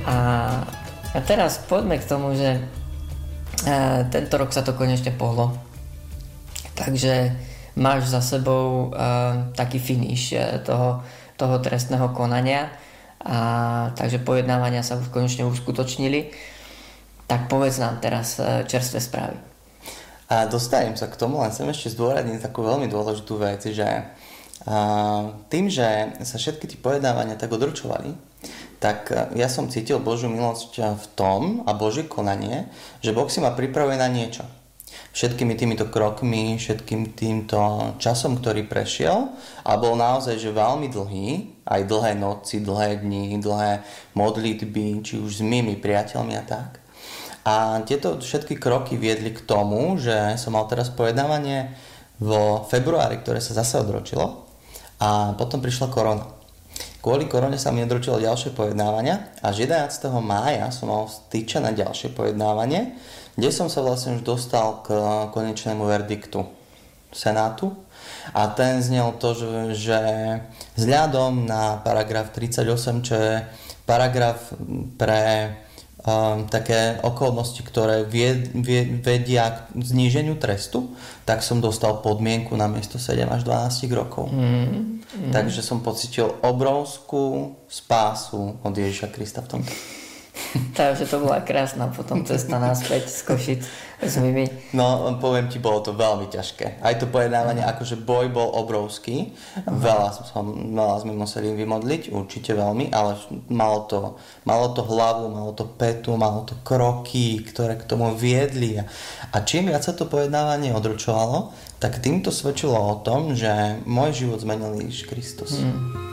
A teraz poďme k tomu, že tento rok sa to konečne pohlo. Takže máš za sebou taký finish toho trestného konania. Takže pojednávania sa už konečne uskutočnili. Tak povedz nám teraz čerstvé správy. A dostajem sa k tomu, len chcem ešte zdôrazniť takú veľmi dôležitú vec, že tým, že sa všetky tie pojednávania tak odročovali, tak ja som cítil Božiu milosť v tom a Božie konanie, že Boh si ma pripravuje na niečo. Všetkými týmito krokmi, všetkým týmto časom, ktorý prešiel a bol naozaj že veľmi dlhý, aj dlhé noci, dlhé dni, dlhé modlitby, či už s mými priateľmi a tak. A tieto všetky kroky viedli k tomu, že som mal teraz pojednávanie vo februári, ktoré sa zase odročilo a potom prišla korona. Kvôli korone sa mi odročilo ďalšie pojednávania a 11. mája som mal stýčené ďalšie pojednávanie, kde som sa vlastne už dostal k konečnému verdiktu Senátu a ten znel to, že vzhľadom na paragraf 38, čo je paragraf pre také okolnosti, ktoré vedia k zníženiu trestu, tak som dostal podmienku na miesto 7 až 12 rokov. Takže som pocitil obrovskú spásu od Ježiša Krista v tomto. Takže to bola krásna potom cesta naspäť z Košic s Mimi. No, poviem ti, bolo to veľmi ťažké. Aj to pojednávanie, akože boj bol obrovský. Veľa sme museli vymodliť, určite veľmi, ale malo to hlavu, malo to petu, malo to kroky, ktoré k tomu viedli. A čím viac sa to pojednávanie odročovalo, tak týmto svedčilo o tom, že môj život zmenil Ježiš Kristus.